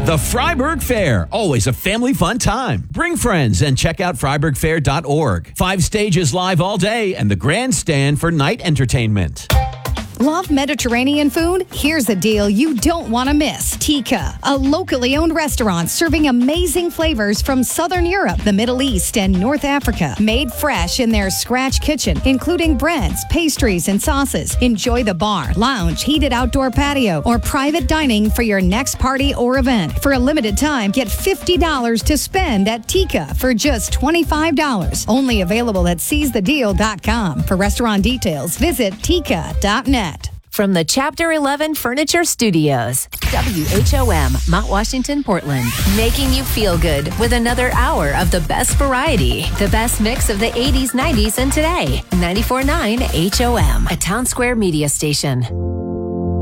The Freiburg Fair, always a family fun time. Bring friends and check out freiburgfair.org. 5 stages live all day and the grandstand for night entertainment. Love Mediterranean food? Here's a deal you don't want to miss. Tikka, a locally owned restaurant serving amazing flavors from Southern Europe, the Middle East, and North Africa. Made fresh in their scratch kitchen, including breads, pastries, and sauces. Enjoy the bar, lounge, heated outdoor patio, or private dining for your next party or event. For a limited time, get $50 to spend at Tikka for just $25. Only available at seizethedeal.com. For restaurant details, visit tikka.net. From the Chapter 11 Furniture Studios, WHOM, Mount Washington, Portland. Making you feel good with another hour of the best variety. The best mix of the 80s, 90s, and today. 94.9 HOM, a Town Square media station.